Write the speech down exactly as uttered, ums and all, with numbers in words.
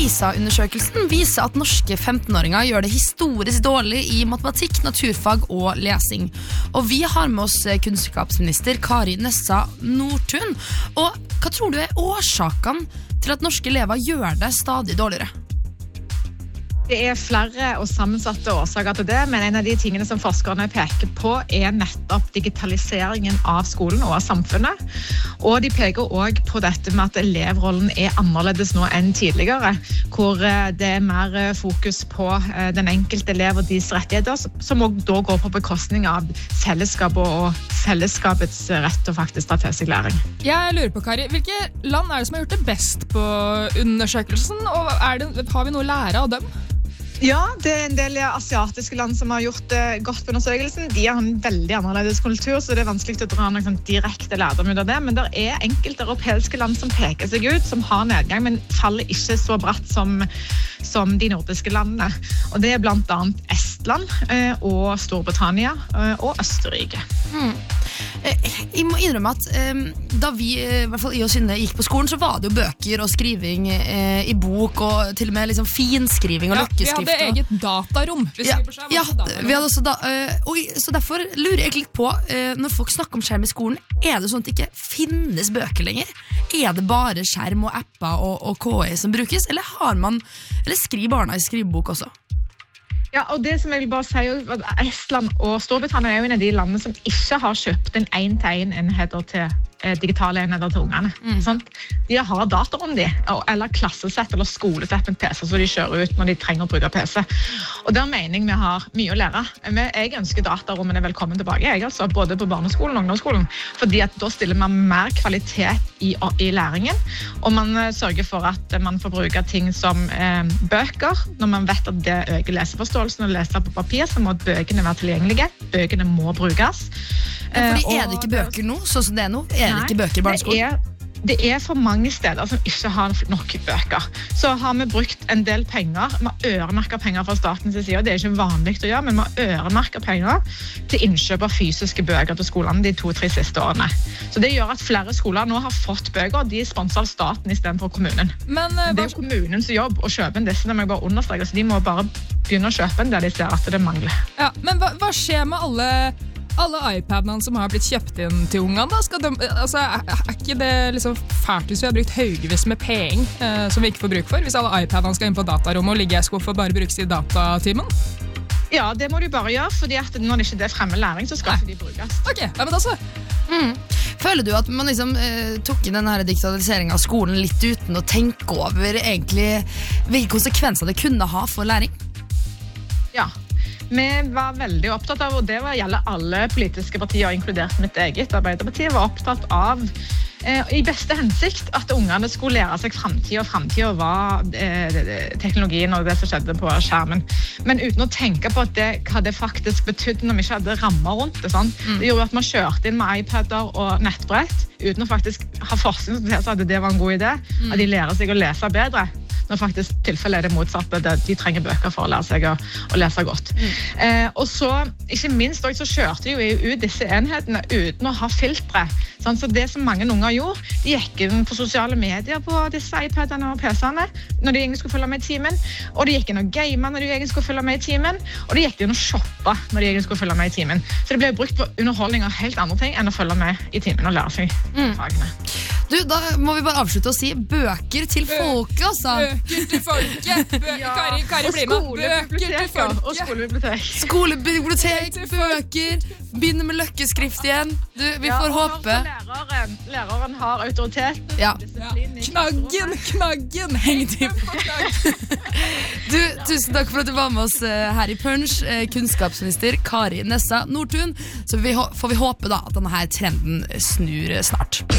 PISA-undersøkelsen viser at norske femtenåringer gjør det historisk dårlig i matematikk, naturfag og lesing. Og vi har med oss kunnskapsminister Kari Nessa Nordtun. Og hva tror du er årsaken til at norske elever gjør det stadig dårligere? Det er flere og sammensatte årsaker til det, men en av de tingene som forskerne peker på er nettopp digitaliseringen av skolen og av samfunnet. Og de peker også på dette med at elevrollen er annerledes nå enn tidligere, hvor det er mer fokus på den enkelte elev og deres rettigheter, som også da går på bekostning av fellesskapet og fellesskapets rett til å faktisk ta til seg læring. Jeg lurer på, Kari, hvilke land er det som har gjort det best på undersøkelsen, og er det, har vi noe å lære av dem? Ja, det er en del asiatiske land som har gjort det godt på undersøkelsen. De har en veldig annerledes kultur, så det er vanskelig å dra noen sånn direkte lærdom ut av det. Men det er enkelte europeiske land som peker seg ut, som har nedgang, men faller ikke så bratt som, som de nordiske landene. Og det er blant annet Estland eh, og Storbritannia eh, og Østerrike. Mm. Jeg må innrømme at um, da vi, i hvert fall i og Synne, gikk på skolen, så var det jo bøker og skriving eh, i bok, og til og med liksom finskriving og ja, løkkeskrift. Vi hadde eget datarom. Ja, ja, vi hadde også da, uh, og, så derfor lurer jeg litt på, uh, når folk snakker om skjerm i skolen, er det sånn at det ikke finnes bøker lenger? Er det bare skjerm og apper og, og K I som brukes, eller har man, eller skriver barna i skrivebok også? Ja, og det som jeg vil bare si, at Estland og Storbritannia er jo en av de landene som ikke har kjøpt en en-til-en-enheter til eh, digitale enheter til ungene. Mm. Sånn? De har datarom de, eller klassesett eller skolesett med P C, så de kjører ut når de trenger å bruke P C. Og der mener jeg vi har mye å lære. Men jeg ønsker datarommene velkommen tilbake, jeg, altså, både på barneskolen og ungdomsskolen, fordi at da stiller man mer kvalitet i, i læringen, og man uh, sørger for at uh, man får bruke ting som uh, bøker, når man vet at det øker leseforståelsen og leser på papir, så må bøkene være tilgjengelige. Bøkene må brukes. Ja, fordi er det ikke bøker nå, sånn som det er nå? Er det ikke bøker i barneskolen? Det er for mange steder som ikke har nok bøker. Så har vi brukt en del penger, vi har øremerket penger fra statens side, det er ikke vanlig å gjøre, men vi har øremerket penger til innkjøp av fysiske bøker til skolene de to-tre siste årene. Så det gjør at flere skoler nå har fått bøker, de er sponset av staten i stedet for kommunen. Men, uh, det er kommunens jobb å kjøpe en disse, det må jeg bare understreke, så de må bare begynne å kjøpe en der de ser at det mangler. Ja, men hva, hva skjer med alle... Alle iPadene som har blitt kjøpt inn til ungene, da, skal de, altså, er, er ikke det liksom fælt hvis vi har brukt haugevis med penger eh, som vi ikke får bruk for? Hvis alle iPadene skal inn på datarommet og ligge i skuff og bare brukes i datatimen? Ja, det må de bare gjøre, fordi at når det ikke er fremme læring, så skal ikke de brukes. Ok, ja, men altså... Mm. Føler du at man liksom eh, tok inn denne digitaliseringen av skolen litt uten å tenke over egentlig hvilke konsekvenser det kunne ha for læring? Ja. Vi var veldig opptatt av, og det var gjelder alle politiske partier, inkludert mitt eget Arbeiderpartiet, var opptatt av eh, i beste hensikt at ungene skulle lære seg fremtiden, og fremtiden var eh, teknologien og det som skjedde på skjermen. Men uten å tenke på at det, hva det faktisk betydde når vi ikke hadde rammer rundt det. Sånn. Mm. Det gjorde at man kjørte inn med iPader og nettbrett, uten å faktisk ha forskning som tilsa at det var en god idé, mm. at de lærer seg å lese bedre. Når faktisk tilfellet er det motsatte, de trenger bøker for å lære seg å, å lese godt. Mm. Eh, og så, ikke minst, så kjørte jo ut disse enhetene uten å ha filtre. Sånn, så det som mange unger gjorde, de gikk inn på sosiale medier på disse iPadene og P C-ene når de egentlig skulle følge med i timen, og de gikk inn og gamet når de egentlig skulle følge med i timen, og de gikk inn og shoppa når de egentlig skulle følge med i timen. Så det ble brukt på underholdning av helt andre ting enn å følge med i timen og lære seg mm. fagene. Du, da må vi bare avslutte å si bøker til folket, altså. Bøker til folket. Bø ja. Kari, Kari blir med. Bøker til folket. Og skolebibliotek. Skolebibliotek, bøker. Begynner med løkkeskrift igjen. Du, vi ja, får håpe. Læreren, læreren har autoritet. Ja. Ja. Knaggen, knaggen. Heng til på knaggen. Du, tusen takk for at du var med oss her i Punch. Kunnskapsminister Kari Nessa Nordtun. Så vi, får vi håpe da at denne her trenden snur snart.